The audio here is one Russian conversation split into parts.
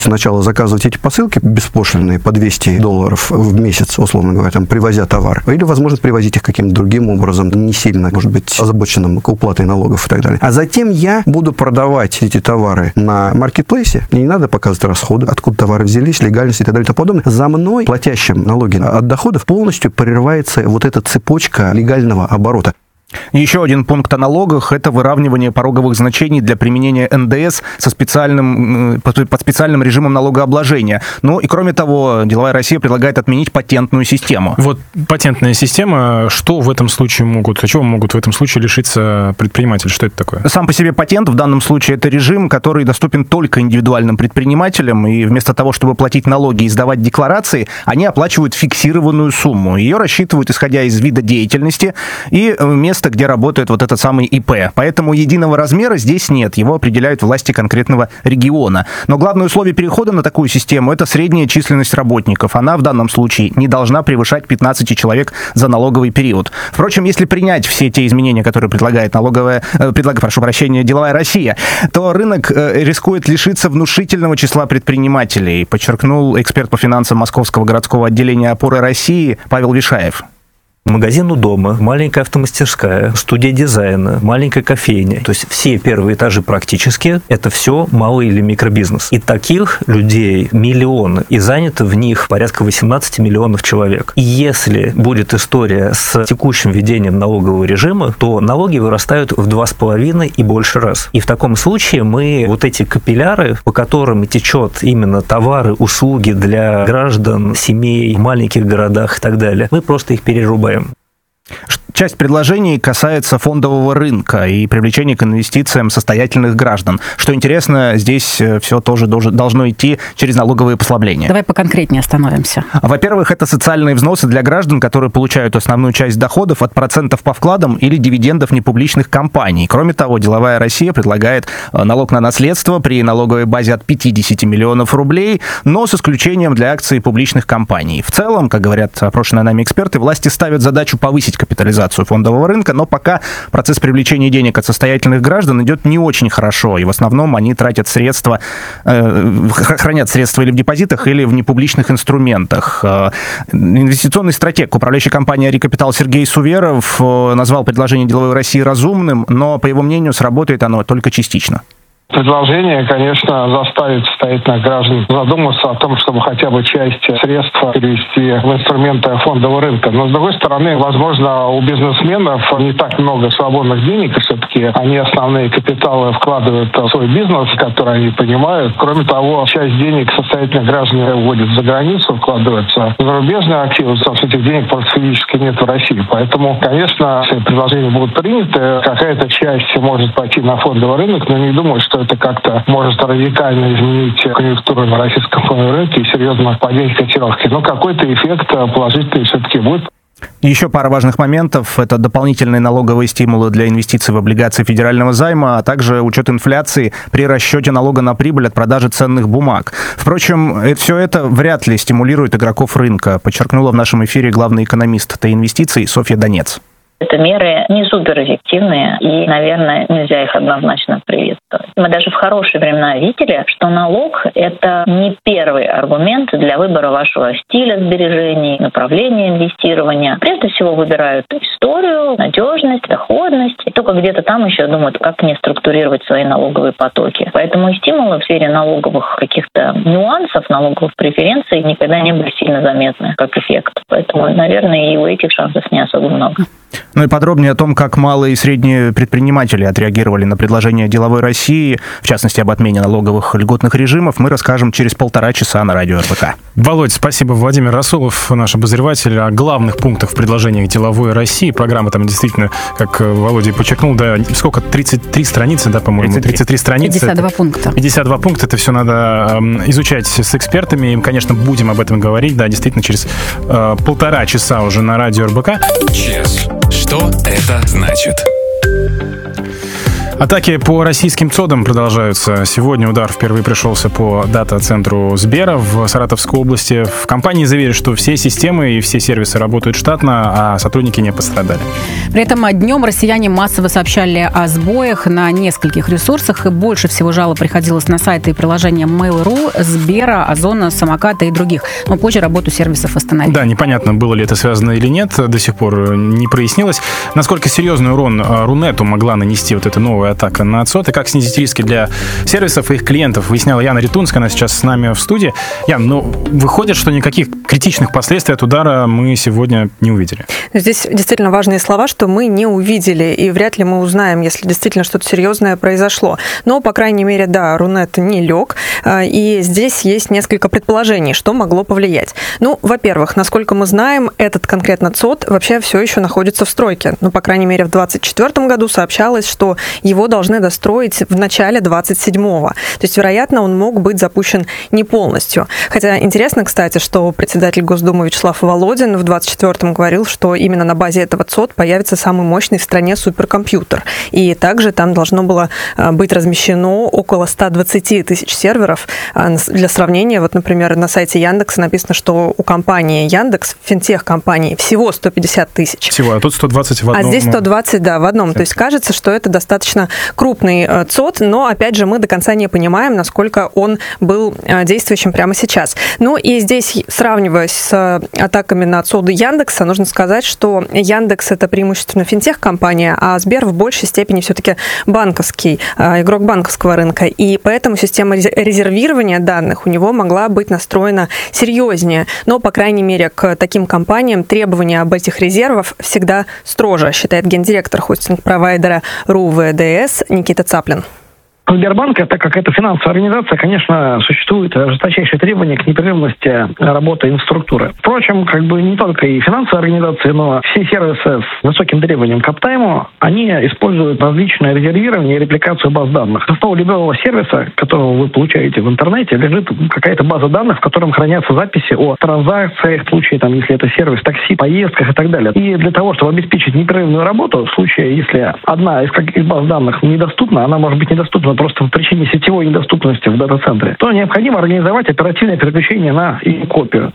сначала заказывать эти посылки беспошлинные по $200 в месяц, условно говоря, там, привозя товар, или возможность привозить их каким-то другим образом, не сильно, может быть, озабоченным уплатой налогов и так далее. А затем я буду продавать эти товары на маркетплейсе, мне не надо показывать расходы, откуда товары взялись, легальность и так далее и тому подобное. За мной, платящим налоги от доходов, полностью прерывается вот эта цепочка легального оборота. Еще один пункт о налогах – это выравнивание пороговых значений для применения НДС под специальным режимом налогообложения. Ну и кроме того, Деловая Россия предлагает отменить патентную систему. Вот патентная система, что в этом случае чего могут в этом случае лишиться предприниматели? Что это такое? Сам по себе патент в данном случае – это режим, который доступен только индивидуальным предпринимателям, и вместо того, чтобы платить налоги и сдавать декларации, они оплачивают фиксированную сумму. Ее рассчитывают, исходя из вида деятельности и места, где работает вот этот самый ИП. Поэтому единого размера здесь нет. Его определяют власти конкретного региона. Но главное условие перехода на такую систему – это средняя численность работников. Она в данном случае не должна превышать 15 человек за налоговый период. Впрочем, если принять все те изменения, которые предлагает Деловая Россия, то рынок рискует лишиться внушительного числа предпринимателей, подчеркнул эксперт по финансам Московского городского отделения «Опоры России» Павел Вишаев. Магазин у дома, маленькая автомастерская, студия дизайна, маленькая кофейня. То есть все первые этажи практически – это все малый или микробизнес. И таких людей миллионы. И занято в них порядка 18 миллионов человек. И если будет история с текущим введением налогового режима, то налоги вырастают в 2,5 и больше раз. И в таком случае мы вот эти капилляры, по которым течет именно товары, услуги для граждан, семей в маленьких городах и так далее, мы просто их перерубаем. Часть предложений касается фондового рынка и привлечения к инвестициям состоятельных граждан. Что интересно, здесь все тоже должно идти через налоговые послабления. Давай поконкретнее остановимся. Во-первых, это социальные взносы для граждан, которые получают основную часть доходов от процентов по вкладам или дивидендов непубличных компаний. Кроме того, Деловая Россия предлагает налог на наследство при налоговой базе от 50 миллионов рублей, но с исключением для акций публичных компаний. В целом, как говорят опрошенные нами эксперты, власти ставят задачу повысить капитализацию фондового рынка, но пока процесс привлечения денег от состоятельных граждан идет не очень хорошо, и в основном они тратят средства, хранят средства или в депозитах, или в непубличных инструментах. Инвестиционный стратег управляющей компании «Рекапитал» Сергей Суверов назвал предложение Деловой России разумным, но, по его мнению, сработает оно только частично. Предложение, конечно, заставит состоятельных граждан задуматься о том, чтобы хотя бы часть средств перевести в инструменты фондового рынка. Но, с другой стороны, возможно, у бизнесменов не так много свободных денег, и все-таки они основные капиталы вкладывают в свой бизнес, который они понимают. Кроме того, часть денег состоятельных граждан уводят за границу, вкладываются в зарубежные активы, потому что этих денег просто физически нет в России. Поэтому, конечно, если предложения будут приняты, какая-то часть может пойти на фондовый рынок, но не думаю, что это как-то может радикально изменить конъюнктуру на российском фондовом рынке и серьезно поднять котировки. Но какой-то эффект положительный все-таки будет. Еще пара важных моментов. Это дополнительные налоговые стимулы для инвестиций в облигации федерального займа, а также учет инфляции при расчете налога на прибыль от продажи ценных бумаг. Впрочем, все это вряд ли стимулирует игроков рынка, подчеркнула в нашем эфире главный экономист Т-инвестиций Софья Донец. Это меры не суперэффективные, и, наверное, нельзя их однозначно приветствовать. Мы даже в хорошие времена видели, что налог – это не первый аргумент для выбора вашего стиля сбережений, направления инвестирования. Прежде всего выбирают историю, надежность, доходность, и только где-то там еще думают, как мне структурировать свои налоговые потоки. Поэтому и стимулы в сфере налоговых каких-то нюансов, налоговых преференций никогда не были сильно заметны как эффект. Поэтому, наверное, и у этих шансов не особо много. Ну и подробнее о том, как малые и средние предприниматели отреагировали на предложение Деловой России, в частности, об отмене налоговых льготных режимов, мы расскажем через 1,5 часа на радио РБК. Володь, спасибо. Владимир Расулов, наш обозреватель, о главных пунктах в предложениях Деловой России. Программа там действительно, как Володя подчеркнул, да, сколько, 33 страницы, да, по-моему? 33 страницы. 52 пункта. 52 пункта, это все надо изучать с экспертами, и, конечно, будем об этом говорить, да, действительно, через 1,5 часа уже на радио РБК. Чес. Что это значит? Атаки по российским ЦОДам продолжаются. Сегодня удар впервые пришелся по дата-центру Сбера в Саратовской области. В компании заверили, что все системы и все сервисы работают штатно, а сотрудники не пострадали. При этом днем россияне массово сообщали о сбоях на нескольких ресурсах, и больше всего жалоб приходилось на сайты и приложения Mail.ru, Сбера, Озона, Самоката и других. Но позже работу сервисов остановили. Да, непонятно, было ли это связано или нет, до сих пор не прояснилось. Насколько серьезный урон Рунету могла нанести вот эта новая атака на ЦОД, и как снизить риски для сервисов и их клиентов, выясняла Яна Ритунская, она сейчас с нами в студии. Ян, выходит, что никаких критичных последствий от удара мы сегодня не увидели. Здесь действительно важные слова, что мы не увидели, и вряд ли мы узнаем, если действительно что-то серьезное произошло. Но, по крайней мере, да, Рунет не лег, и здесь есть несколько предположений, что могло повлиять. Во-первых, насколько мы знаем, этот конкретно ЦОД вообще все еще находится в стройке. По крайней мере, в 2024 году сообщалось, что его должны достроить в начале 27-го. То есть, вероятно, он мог быть запущен не полностью. Хотя интересно, кстати, что председатель Госдумы Вячеслав Володин в 2024-м говорил, что именно на базе этого ЦОД появится самый мощный в стране суперкомпьютер. И также там должно было быть размещено около 120 тысяч серверов. Для сравнения, например, на сайте Яндекса написано, что у компании Яндекс, финтех-компании, всего 150 тысяч. Всего, а тут 120 в одном. А здесь 120, да, в одном. То есть кажется, что это достаточно крупный ЦОД, но, опять же, мы до конца не понимаем, насколько он был действующим прямо сейчас. И здесь, сравнивая с атаками на ЦОДы Яндекса, нужно сказать, что Яндекс — это преимущественно финтех-компания, а Сбер в большей степени все-таки банковский, игрок банковского рынка. И поэтому система резервирования данных у него могла быть настроена серьезнее. Но, по крайней мере, к таким компаниям требования об этих резервах всегда строже, считает гендиректор хостинг-провайдера РУ-ВДС Никита Цаплин. У Сбербанка, так как это финансовая организация, конечно, существует жесточайшие требования к непрерывности работы инфраструктуры. Впрочем, не только и финансовые организации, но все сервисы с высоким требованием к аптайму, они используют различное резервирование и репликацию баз данных. В основу любого сервиса, которого вы получаете в интернете, лежит какая-то база данных, в котором хранятся записи о транзакциях, в случае, если это сервис такси, поездках и так далее. И для того, чтобы обеспечить непрерывную работу, в случае, если одна из баз данных недоступна, она может быть недоступна просто по причине сетевой недоступности в дата-центре, то необходимо организовать оперативное переключение на ее копию.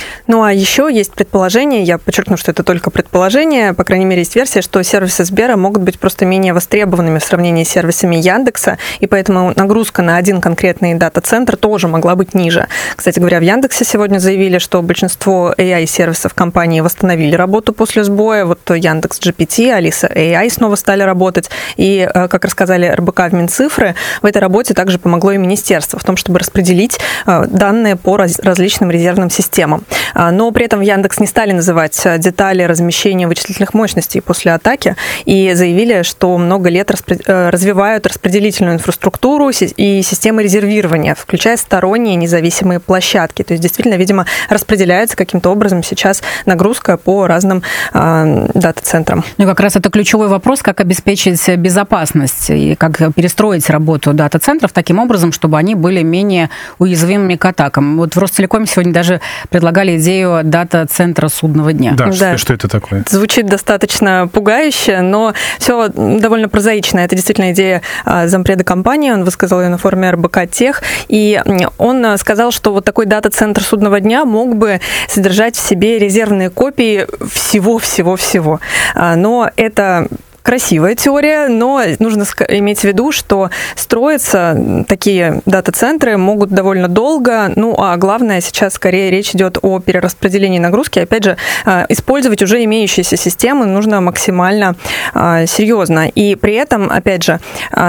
А еще есть предположение, я подчеркну, что это только предположение, по крайней мере, есть версия, что сервисы Сбера могут быть просто менее востребованными в сравнении с сервисами Яндекса, и поэтому нагрузка на один конкретный дата-центр тоже могла быть ниже. Кстати говоря, в Яндексе сегодня заявили, что большинство AI-сервисов компании восстановили работу после сбоя. Яндекс.GPT, Алиса AI снова стали работать, и, как рассказали РБК в Минцифры, в этой работе также помогло и министерство в том, чтобы распределить данные по различным резервным системам. Но при этом в Яндекс не стали называть детали размещения вычислительных мощностей после атаки и заявили, что много лет развивают распределительную инфраструктуру и системы резервирования, включая сторонние независимые площадки. То есть действительно, видимо, распределяется каким-то образом сейчас нагрузка по разным дата-центрам. Как раз это ключевой вопрос, как обеспечить безопасность и как перестроить работу дата-центров таким образом, чтобы они были менее уязвимыми к атакам. В Ростелекоме сегодня даже предлагали идею дата-центра судного дня. Да, что это такое? Звучит достаточно пугающе, но все довольно прозаично. Это действительно идея зампреда компании, он высказал ее на форуме РБК Тех, и он сказал, что такой дата-центр судного дня мог бы содержать в себе резервные копии всего-всего-всего. Но это красивая теория, но нужно иметь в виду, что строятся такие дата-центры могут довольно долго, а главное сейчас скорее речь идет о перераспределении нагрузки. Опять же, использовать уже имеющиеся системы нужно максимально серьезно. И при этом, опять же,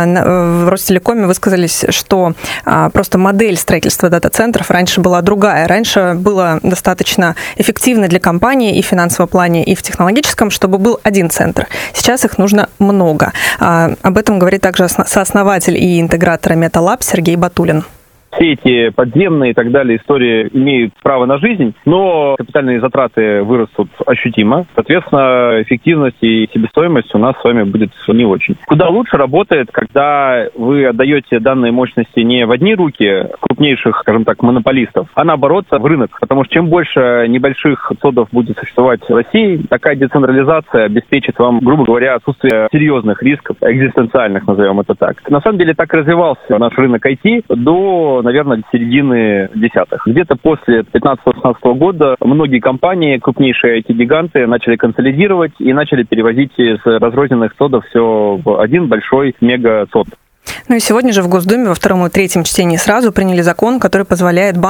в Ростелекоме высказались, что просто модель строительства дата-центров раньше была другая. Раньше было достаточно эффективно для компании и в финансовом плане, и в технологическом, чтобы был один центр. Сейчас их нужно много. Об этом говорит также сооснователь и интегратор MetaLab Сергей Батулин. Все эти подземные и так далее истории имеют право на жизнь, но капитальные затраты вырастут ощутимо. Соответственно, эффективность и себестоимость у нас с вами будет не очень. Куда лучше работает, когда вы отдаете данные мощности не в одни руки крупнейших, скажем так, монополистов, а наоборот в рынок. Потому что чем больше небольших СОДов будет существовать в России, такая децентрализация обеспечит вам, грубо говоря, отсутствие серьезных рисков, экзистенциальных, назовем это так. На самом деле так развивался наш рынок IT до, наверное, середины десятых. Где-то после 15-16 года многие компании, крупнейшие IT-гиганты, начали консолидировать и начали перевозить из разрозненных СОДов все в один большой мега-СОД. Ну и сегодня же в Госдуме во втором и третьем чтении сразу приняли закон, который позволяет